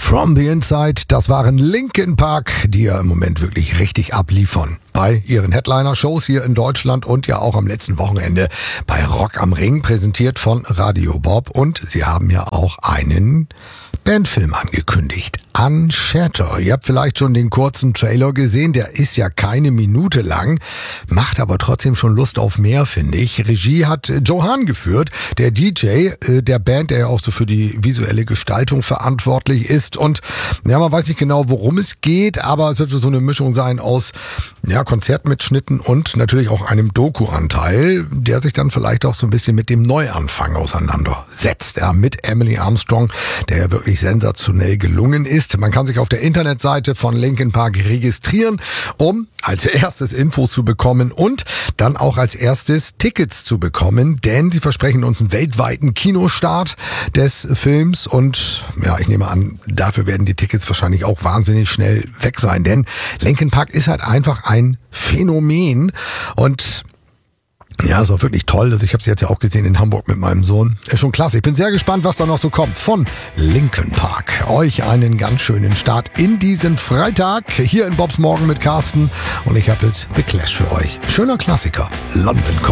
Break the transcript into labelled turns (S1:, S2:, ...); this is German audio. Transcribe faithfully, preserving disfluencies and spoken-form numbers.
S1: From the Inside, das waren Linkin Park, die ja im Moment wirklich richtig abliefern. Bei ihren Headliner-Shows hier in Deutschland und ja auch am letzten Wochenende bei Rock am Ring, präsentiert von Radio Bob. Und sie haben ja auch einen Bandfilm angekündigt. Unshattered. Ihr habt vielleicht schon den kurzen Trailer gesehen, der ist ja keine Minute lang, macht aber trotzdem schon Lust auf mehr, finde ich. Regie hat Joe Hahn geführt, der D J äh, der Band, der ja auch so für die visuelle Gestaltung verantwortlich ist. Und ja, man weiß nicht genau, worum es geht, aber es wird so eine Mischung sein aus ja, Konzertmitschnitten und natürlich auch einem Doku-Anteil, der sich dann vielleicht auch so ein bisschen mit dem Neuanfang auseinandersetzt. Ja, mit Emily Armstrong, der ja wirklich sensationell gelungen ist. Man kann sich auf der Internetseite von Linkin Park registrieren, um als erstes Infos zu bekommen und dann auch als erstes Tickets zu bekommen, denn sie versprechen uns einen weltweiten Kinostart des Films und ja, ich nehme an, dafür werden die Tickets wahrscheinlich auch wahnsinnig schnell weg sein, denn Linkin Park ist halt einfach ein Phänomen und ja, ist auch wirklich toll. Also ich habe es jetzt ja auch gesehen in Hamburg mit meinem Sohn. Ist schon klasse. Ich bin sehr gespannt, was da noch so kommt von Linkin Park. Euch einen ganz schönen Start in diesen Freitag hier in Bobs Morgen mit Carsten. Und ich habe jetzt The Clash für euch. Schöner Klassiker. London Calling.